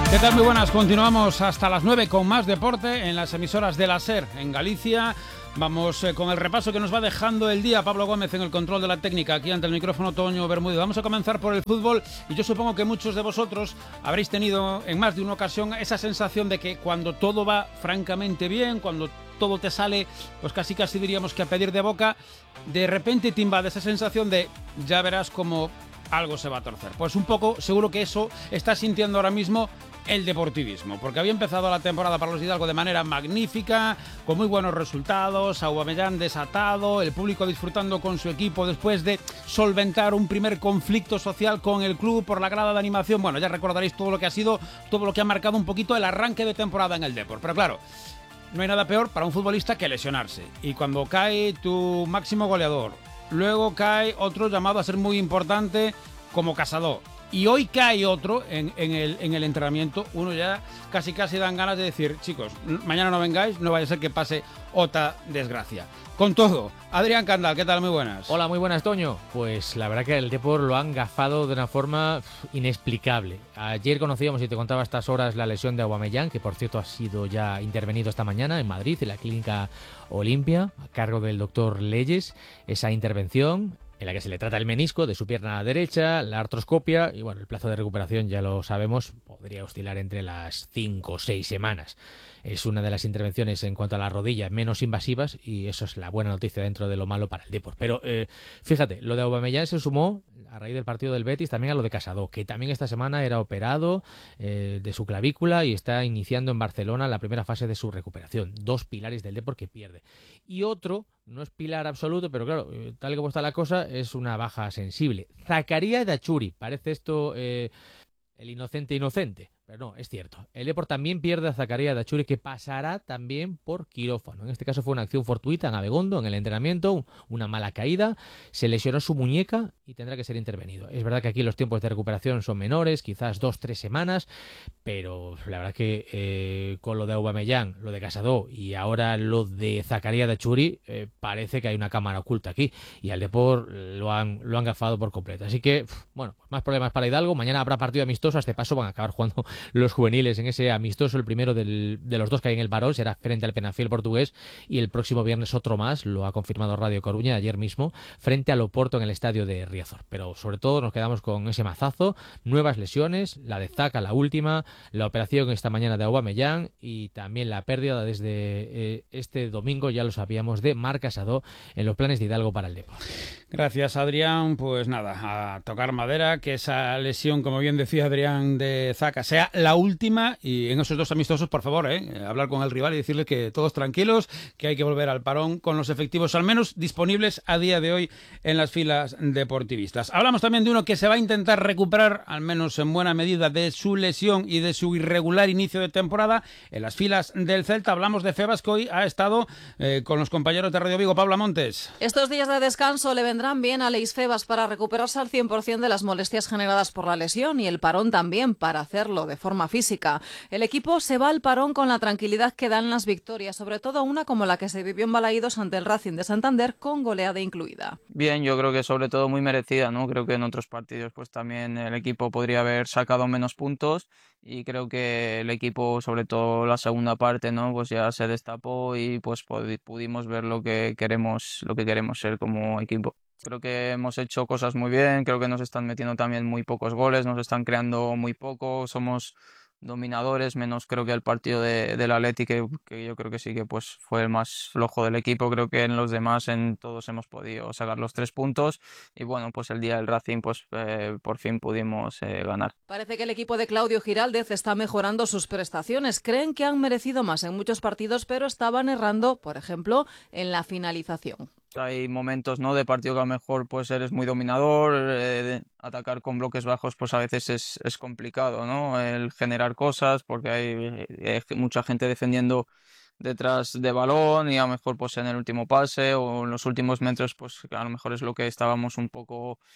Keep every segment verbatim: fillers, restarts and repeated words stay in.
¿Qué tal? Muy buenas. Continuamos hasta las nueve con más deporte en las emisoras de la SER en Galicia. Vamos eh, con el repaso que nos va dejando el día Pablo Gómez en el control de la técnica, aquí ante el micrófono Toño Bermúdez. Vamos a comenzar por el fútbol y yo supongo que muchos de vosotros habréis tenido en más de una ocasión esa sensación de que cuando todo va francamente bien, cuando todo te sale, pues casi casi diríamos que a pedir de boca, de repente te invade esa sensación de ya verás como algo se va a torcer. Pues un poco seguro que eso está sintiendo ahora mismo el deportivismo, porque había empezado la temporada para los Hidalgo de manera magnífica, con muy buenos resultados, Aubameyang desatado, el público disfrutando con su equipo después de solventar un primer conflicto social con el club por la grada de animación. Bueno, ya recordaréis todo lo que ha sido, todo lo que ha marcado un poquito el arranque de temporada en el Depor, pero claro, no hay nada peor para un futbolista que lesionarse, y cuando cae tu máximo goleador, luego cae otro llamado a ser muy importante como Casado, y hoy cae otro en, en, el, en el entrenamiento, uno ya casi casi dan ganas de decir, chicos, mañana no vengáis, no vaya a ser que pase otra desgracia. Con todo, Adrián Candal, ¿qué tal? Muy buenas. Hola, muy buenas, Toño. Pues la verdad que el Depor lo han gafado de una forma inexplicable. Ayer conocíamos, y te contaba a estas horas, la lesión de Aubameyang, que por cierto ha sido ya intervenido esta mañana en Madrid, en la Clínica Olimpia, a cargo del doctor Leyes. Esa intervención en la que se le trata el menisco de su pierna derecha, la artroscopia, y bueno, el plazo de recuperación, ya lo sabemos, podría oscilar entre las cinco o seis semanas. Es una de las intervenciones en cuanto a la rodilla menos invasivas, y eso es la buena noticia dentro de lo malo para el Depor. Pero eh, fíjate, lo de Aubameyang se sumó a raíz del partido del Betis también a lo de Casado, que también esta semana era operado eh, de su clavícula y está iniciando en Barcelona la primera fase de su recuperación. Dos pilares del Depor que pierde. Y otro, no es pilar absoluto, pero claro, eh, tal y como está la cosa, es una baja sensible. Zakaria Dachuri, parece esto eh, el inocente inocente. Pero no, es cierto. El Depor también pierde a Zakaria Dachuri, que pasará también por quirófano. En este caso fue una acción fortuita en Abegondo, en el entrenamiento, una mala caída, se lesionó su muñeca y tendrá que ser intervenido. Es verdad que aquí los tiempos de recuperación son menores, quizás dos, tres semanas, pero la verdad que eh, con lo de Aubameyang, lo de Casado y ahora lo de Zakaria Dachuri, eh, parece que hay una cámara oculta aquí y al Depor lo han, lo han gafado por completo. Así que, bueno, más problemas para Hidalgo. Mañana habrá partido amistoso, a este paso van a acabar jugando los juveniles en ese amistoso, el primero del, de los dos que hay en el Barón, será frente al Penafiel portugués, y el próximo viernes otro más, lo ha confirmado Radio Coruña ayer mismo, frente al Oporto en el estadio de Riazor. Pero sobre todo nos quedamos con ese mazazo, nuevas lesiones, la de Zaka, la última, la operación esta mañana de Aubameyang y también la pérdida desde eh, este domingo, ya lo sabíamos, de Marc Casado en los planes de Hidalgo para el Depor. Gracias, Adrián. Pues nada, a tocar madera, que esa lesión, como bien decía Adrián, de Zaka sea la última, y en esos dos amistosos, por favor, ¿eh? hablar con el rival y decirle que todos tranquilos, que hay que volver al parón con los efectivos al menos disponibles a día de hoy en las filas deportivistas. Hablamos también de uno que se va a intentar recuperar, al menos en buena medida, de su lesión y de su irregular inicio de temporada en las filas del Celta. Hablamos de Febas, que hoy ha estado eh, con los compañeros de Radio Vigo. Paula Montes. Estos días de descanso le vendrán bien a Leis Febas para recuperarse al cien por ciento de las molestias generadas por la lesión, y el parón también para hacerlo de forma física. El equipo se va al parón con la tranquilidad que dan las victorias, sobre todo una como la que se vivió en Balaídos ante el Racing de Santander, con goleada incluida. Bien, yo creo que sobre todo muy merecida, ¿no? Creo que en otros partidos pues también el equipo podría haber sacado menos puntos, y creo que el equipo, sobre todo la segunda parte, ¿no? Pues ya se destapó y pues pudimos ver lo que queremos, lo que queremos ser como equipo. Creo que hemos hecho cosas muy bien, creo que nos están metiendo también muy pocos goles, nos están creando muy poco, somos dominadores, menos creo que el partido de, del Atleti, que, que yo creo que sí que pues fue el más flojo del equipo. Creo que en los demás, en todos hemos podido sacar los tres puntos, y bueno, pues el día del Racing pues eh, por fin pudimos eh, ganar. Parece que el equipo de Claudio Giraldez está mejorando sus prestaciones. Creen que han merecido más en muchos partidos, pero estaban errando, por ejemplo, en la finalización. Hay momentos, ¿no?, de partido que a lo mejor pues eres muy dominador, eh, atacar con bloques bajos pues a veces es, es complicado, ¿no?, el generar cosas, porque hay, hay mucha gente defendiendo detrás de balón, y a lo mejor pues en el último pase o en los últimos metros pues a lo mejor es lo que estábamos un poco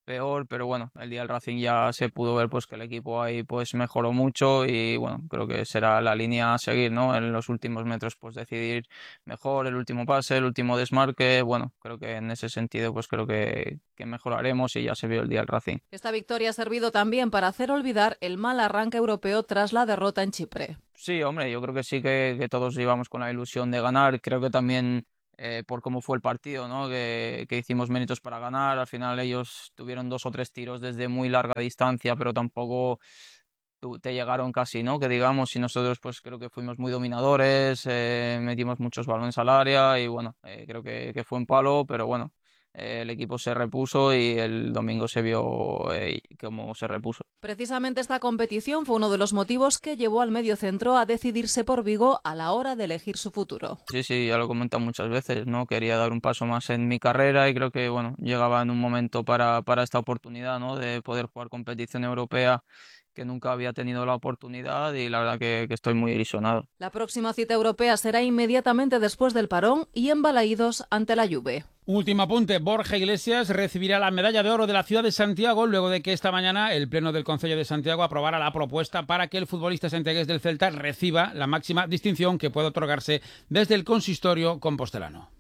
peor, pero bueno, el día del Racing ya se pudo ver pues que el equipo ahí pues mejoró mucho y bueno, creo que será la línea a seguir, ¿no? En los últimos metros pues decidir mejor el último pase, el último desmarque, bueno, creo que en ese sentido pues creo que, que mejoraremos y ya se vio el día del Racing. Esta victoria ha servido también para hacer olvidar el mal arranque europeo tras la derrota en Chipre. Sí, hombre, yo creo que sí que, que todos íbamos con la ilusión de ganar, creo que también Eh, por cómo fue el partido, ¿no? Que, que hicimos méritos para ganar. Al final ellos tuvieron dos o tres tiros desde muy larga distancia, pero tampoco te llegaron casi, ¿no? Que digamos, y nosotros pues creo que fuimos muy dominadores, eh, metimos muchos balones al área y bueno, eh, creo que, que fue un palo, pero bueno, eh, el equipo se repuso y el domingo se vio eh, cómo se repuso. Precisamente esta competición fue uno de los motivos que llevó al mediocentro a decidirse por Vigo a la hora de elegir su futuro. Sí, sí, ya lo he comentado muchas veces, ¿no? Quería dar un paso más en mi carrera y creo que, bueno, llegaba en un momento para, para esta oportunidad, ¿no? De poder jugar competición europea, que nunca había tenido la oportunidad y la verdad que, que estoy muy ilusionado. La próxima cita europea será inmediatamente después del parón y en Balaídos ante la Juve. Último apunte, Borja Iglesias recibirá la medalla de oro de la ciudad de Santiago luego de que esta mañana el Pleno del Concello de Santiago aprobara la propuesta para que el futbolista santiagués del Celta reciba la máxima distinción que puede otorgarse desde el consistorio compostelano.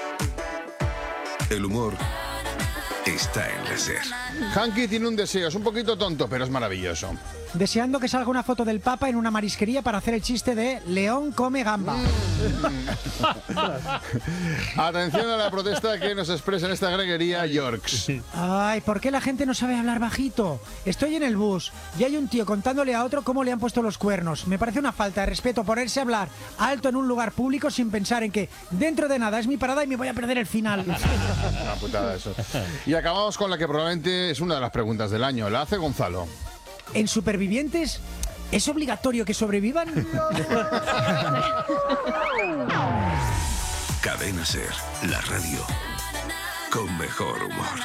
El humor está en la SER. Hanky tiene un deseo, es un poquito tonto, pero es maravilloso. Deseando que salga una foto del Papa en una marisquería para hacer el chiste de León come gamba. Atención a la protesta que nos expresa en esta greguería Yorks. Ay, ¿por qué la gente no sabe hablar bajito? Estoy en el bus y hay un tío contándole a otro cómo le han puesto los cuernos. Me parece una falta de respeto ponerse a hablar alto en un lugar público sin pensar en que dentro de nada es mi parada y me voy a perder el final. Una putada eso. Y acabamos con la que probablemente es una de las preguntas del año. La hace Gonzalo. ¿En Supervivientes es obligatorio que sobrevivan? Cadena SER, la radio con mejor humor.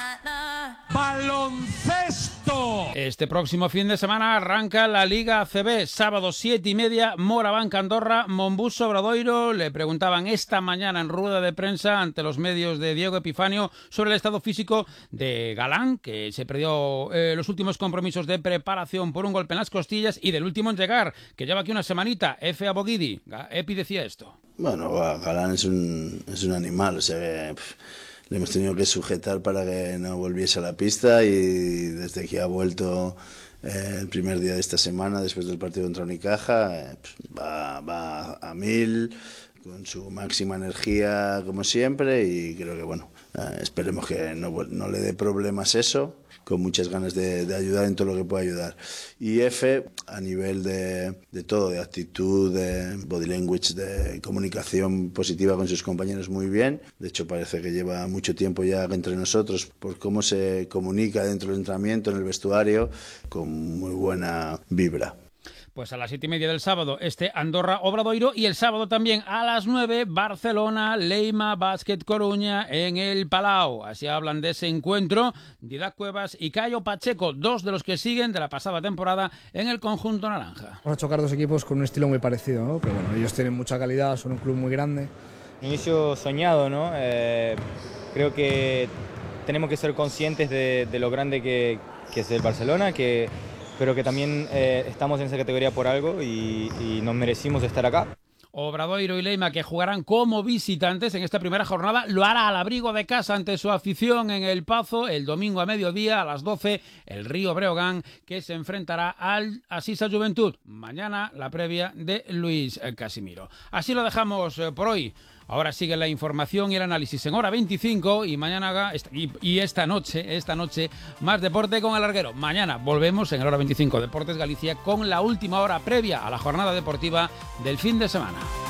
¡Baloncesto! Este próximo fin de semana arranca la Liga A C B. Sábado siete y media, Moraván Andorra, Monbus Obradoiro. Le preguntaban esta mañana en rueda de prensa ante los medios de Diego Epifanio sobre el estado físico de Galán, que se perdió eh, los últimos compromisos de preparación por un golpe en las costillas, y del último en llegar, que lleva aquí una semanita, Efe Aboguidi. Epi decía esto. Bueno, Galán es un, es un animal, o sea que... Pff, le hemos tenido que sujetar para que no volviese a la pista y desde que ha vuelto eh, el primer día de esta semana, después del partido contra Unicaja, eh, pues va, va a mil, con su máxima energía como siempre y creo que bueno, eh, esperemos que no, no le dé problemas eso, con muchas ganas de, de ayudar en todo lo que pueda ayudar. Y F, a nivel de, de todo, de actitud, de body language, de comunicación positiva con sus compañeros, muy bien. De hecho, parece que lleva mucho tiempo ya entre nosotros por cómo se comunica dentro del entrenamiento, en el vestuario, con muy buena vibra. Pues a las siete y media del sábado este Andorra Obradoiro y el sábado también a las nueve Barcelona Leima Basket Coruña en el Palau. Así hablan de ese encuentro Didac Cuevas y Cayo Pacheco, dos de los que siguen de la pasada temporada en el conjunto naranja. Vamos a chocar dos equipos con un estilo muy parecido, ¿no? Pero bueno, ellos tienen mucha calidad, son un club muy grande. Inicio soñado, ¿no? Eh, creo que tenemos que ser conscientes de, de lo grande que, que es el Barcelona, que pero que también eh, estamos en esa categoría por algo y, y nos merecimos estar acá. Obradoiro y Leima, que jugarán como visitantes en esta primera jornada, lo hará al abrigo de casa ante su afición en El Pazo el domingo a mediodía a las doce, el Río Breogán, que se enfrentará al Asisa Juventud. Mañana la previa de Luis Casimiro. Así lo dejamos por hoy. Ahora sigue la información y el análisis en hora veinticinco y mañana y, y esta noche, esta noche más deporte con el larguero. Mañana volvemos en el hora veinticinco Deportes Galicia con la última hora previa a la jornada deportiva del fin de semana.